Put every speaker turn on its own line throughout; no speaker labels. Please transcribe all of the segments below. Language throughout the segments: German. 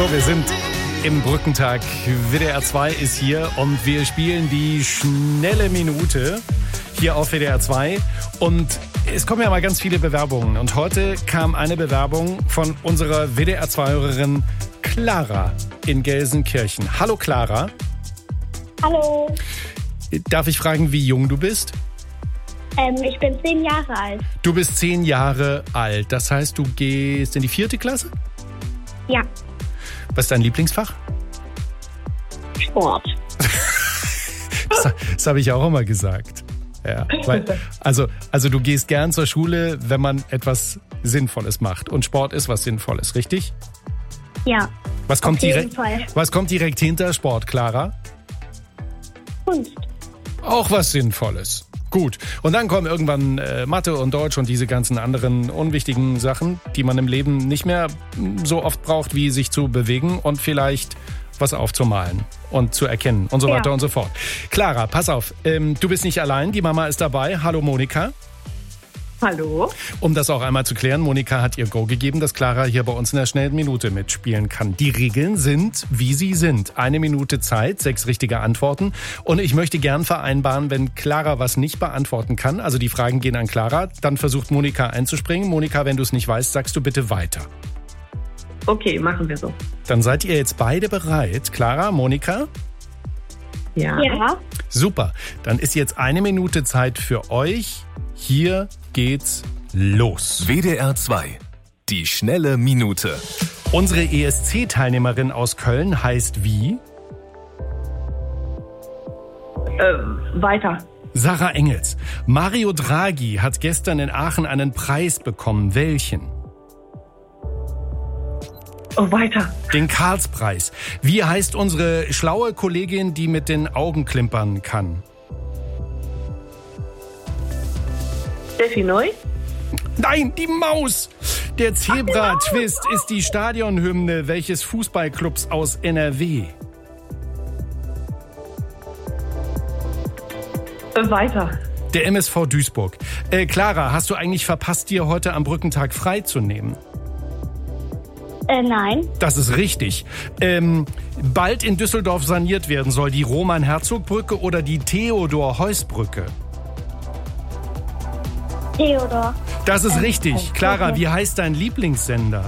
So, wir sind im Brückentag. WDR 2 ist hier und wir spielen die schnelle Minute hier auf WDR 2. Und es kommen ja mal ganz viele Bewerbungen. Und heute kam eine Bewerbung von unserer WDR 2-Hörerin Clara in Gelsenkirchen. Hallo Clara.
Hallo.
Darf ich fragen, wie jung du bist?
Ich bin 10 Jahre alt.
Du bist 10 Jahre alt. Das heißt, du gehst in die 4. Klasse?
Ja.
Was ist dein Lieblingsfach?
Sport.
Das habe ich auch immer gesagt. Ja, weil, also du gehst gern zur Schule, wenn man etwas Sinnvolles macht. Und Sport ist was Sinnvolles, richtig?
Ja.
Was kommt
auf jeden Fall.
Was kommt direkt hinter Sport, Clara?
Kunst.
Auch was Sinnvolles. Gut. Und dann kommen irgendwann Mathe und Deutsch und diese ganzen anderen unwichtigen Sachen, die man im Leben nicht mehr so oft braucht, wie sich zu bewegen und vielleicht was aufzumalen und zu erkennen und so weiter und so fort. Clara, pass auf, du bist nicht allein, die Mama ist dabei. Hallo Monika.
Hallo.
Um das auch einmal zu klären, Monika hat ihr Go gegeben, dass Clara hier bei uns in der schnellen Minute mitspielen kann. Die Regeln sind, wie sie sind. 1 Minute Zeit, 6 richtige Antworten. Und ich möchte gern vereinbaren, wenn Clara was nicht beantworten kann, also die Fragen gehen an Clara, dann versucht Monika einzuspringen. Monika, wenn du es nicht weißt, sagst du bitte weiter.
Okay, machen wir so.
Dann seid ihr jetzt beide bereit. Clara, Monika?
Ja.
Ja.
Super. Dann ist jetzt 1 Minute Zeit für euch. Hier geht's los.
WDR 2. Die schnelle Minute.
Unsere ESC-Teilnehmerin aus Köln heißt wie?
Weiter.
Sarah Engels. Mario Draghi hat gestern in Aachen einen Preis bekommen. Welchen?
Oh, weiter.
Den Karlspreis. Wie heißt unsere schlaue Kollegin, die mit den Augen klimpern kann?
Steffi Neu?
Nein, die Maus! Der Zebra-Twist ist die Stadionhymne welches Fußballclubs aus NRW?
Weiter.
Der MSV Duisburg. Clara, hast du eigentlich verpasst, dir heute am Brückentag freizunehmen?
Nein.
Das ist richtig. Bald in Düsseldorf saniert werden soll die Roman-Herzog-Brücke oder die Theodor-Heuss-Brücke?
Theodor.
Das ist richtig. Clara, wie heißt dein Lieblingssender?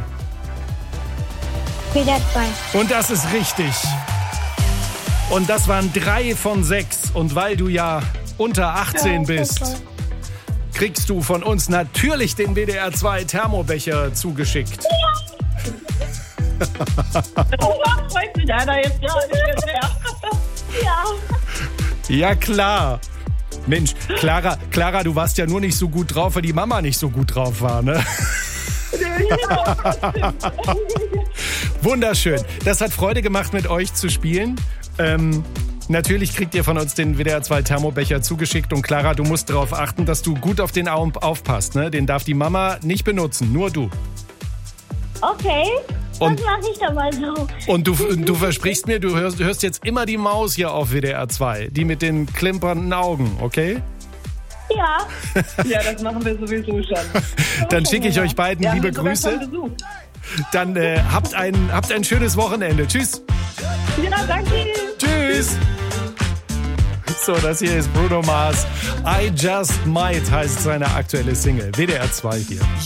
WDR 2.
Und das ist richtig. Und das waren 3 von 6. Und weil du ja unter 18 bist, kriegst du von uns natürlich den WDR 2 Thermobecher zugeschickt.
Oh, freut mich einer jetzt gerade.
Ja.
Ja, klar. Mensch, Clara, du warst ja nur nicht so gut drauf, weil die Mama nicht so gut drauf war, ne? Wunderschön. Das hat Freude gemacht, mit euch zu spielen. Natürlich kriegt ihr von uns den WDR 2 Thermobecher zugeschickt. Und Clara, du musst darauf achten, dass du gut auf den aufpasst, ne? Den darf die Mama nicht benutzen, nur du.
Okay.
Und-
das mache ich dann mal so.
Und du versprichst mir, du hörst jetzt immer die Maus hier auf WDR 2, die mit den klimpernden Augen, okay?
Ja.
Ja, das machen wir sowieso schon.
Dann schicke ich euch beiden liebe Grüße. Dann habt ein schönes Wochenende. Tschüss.
Ja, danke.
Tschüss. So, das hier ist Bruno Mars. I Just Might heißt seine aktuelle Single. WDR 2 hier.